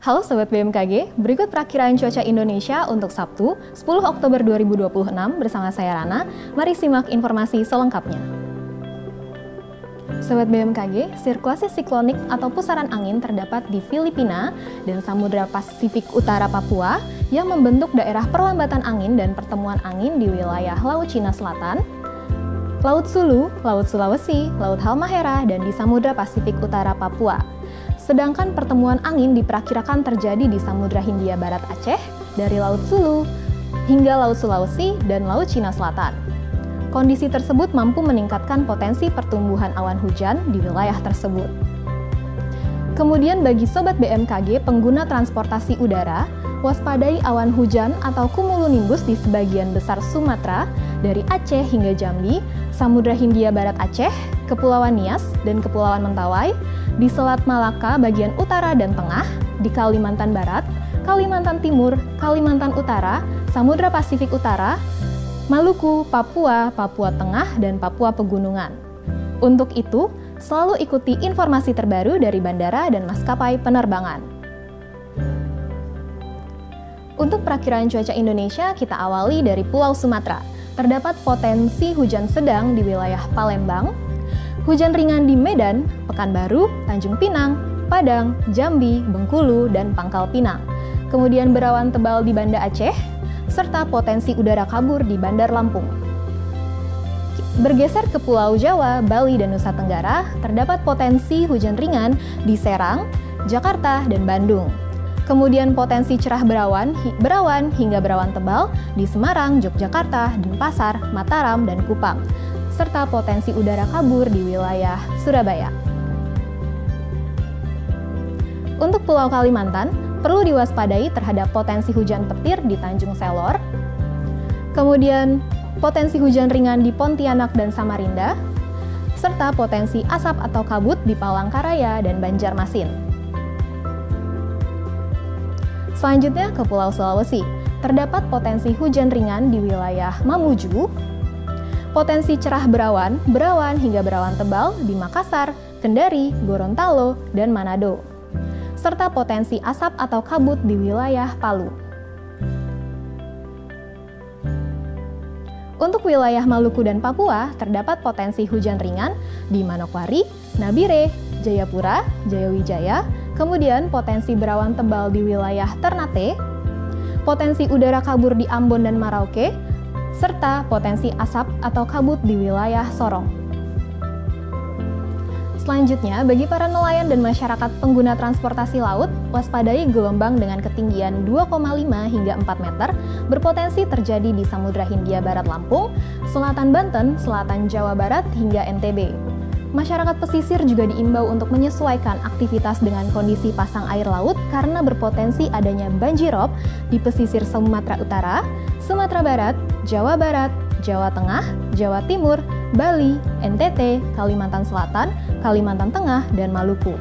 Halo Sobat BMKG, berikut perakiraan cuaca Indonesia untuk Sabtu, 10 Oktober 2026 bersama saya Rana. Mari simak informasi selengkapnya. Sobat BMKG, sirkulasi siklonik atau pusaran angin terdapat di Filipina dan Samudra Pasifik Utara Papua yang membentuk daerah perlambatan angin dan pertemuan angin di wilayah Laut Cina Selatan, Laut Sulu, Laut Sulawesi, Laut Halmahera, dan di Samudra Pasifik Utara Papua. Sedangkan pertemuan angin diperkirakan terjadi di Samudra Hindia Barat Aceh, dari Laut Sulu hingga Laut Sulawesi dan Laut Cina Selatan. Kondisi tersebut mampu meningkatkan potensi pertumbuhan awan hujan di wilayah tersebut. Kemudian bagi Sobat BMKG pengguna transportasi udara, waspadai awan hujan atau cumulonimbus di sebagian besar Sumatera, dari Aceh hingga Jambi, Samudra Hindia Barat Aceh, Kepulauan Nias, dan Kepulauan Mentawai, di Selat Malaka bagian utara dan tengah, di Kalimantan Barat, Kalimantan Timur, Kalimantan Utara, Samudra Pasifik Utara, Maluku, Papua, Papua Tengah, dan Papua Pegunungan. Untuk itu, selalu ikuti informasi terbaru dari bandara dan maskapai penerbangan. Untuk perakiraan cuaca Indonesia, kita awali dari Pulau Sumatera. Terdapat potensi hujan sedang di wilayah Palembang, hujan ringan di Medan, Pekanbaru, Tanjung Pinang, Padang, Jambi, Bengkulu, dan Pangkal Pinang. Kemudian berawan tebal di Banda Aceh, serta potensi udara kabur di Bandar Lampung. Bergeser ke Pulau Jawa, Bali, dan Nusa Tenggara, terdapat potensi hujan ringan di Serang, Jakarta, dan Bandung. Kemudian potensi cerah berawan hingga berawan tebal di Semarang, Yogyakarta, Denpasar, Mataram, dan Kupang, serta potensi udara kabur di wilayah Surabaya. Untuk Pulau Kalimantan, perlu diwaspadai terhadap potensi hujan petir di Tanjung Selor, kemudian potensi hujan ringan di Pontianak dan Samarinda, serta potensi asap atau kabut di Palangkaraya dan Banjarmasin. Selanjutnya ke Pulau Sulawesi, terdapat potensi hujan ringan di wilayah Mamuju, potensi cerah berawan hingga berawan tebal di Makassar, Kendari, Gorontalo, dan Manado, serta potensi asap atau kabut di wilayah Palu. Untuk wilayah Maluku dan Papua, terdapat potensi hujan ringan di Manokwari, Nabire, Jayapura, Jayawijaya, kemudian potensi berawan tebal di wilayah Ternate, potensi udara kabur di Ambon dan Merauke, serta potensi asap atau kabut di wilayah Sorong. Selanjutnya, bagi para nelayan dan masyarakat pengguna transportasi laut, waspadai gelombang dengan ketinggian 2,5 hingga 4 meter berpotensi terjadi di Samudra Hindia Barat Lampung, Selatan Banten, Selatan Jawa Barat, hingga NTB. Masyarakat pesisir juga diimbau untuk menyesuaikan aktivitas dengan kondisi pasang air laut karena berpotensi adanya banjirop di pesisir Sumatera Utara, Sumatera Barat, Jawa Barat, Jawa Tengah, Jawa Timur, Bali, NTT, Kalimantan Selatan, Kalimantan Tengah, dan Maluku.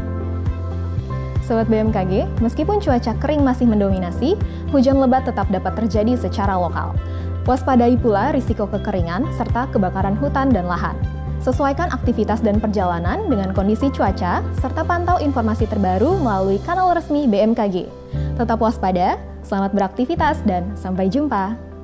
Sobat BMKG, meskipun cuaca kering masih mendominasi, hujan lebat tetap dapat terjadi secara lokal. Waspadai pula risiko kekeringan serta kebakaran hutan dan lahan. Sesuaikan aktivitas dan perjalanan dengan kondisi cuaca, serta pantau informasi terbaru melalui kanal resmi BMKG. Tetap waspada, selamat beraktivitas, dan sampai jumpa!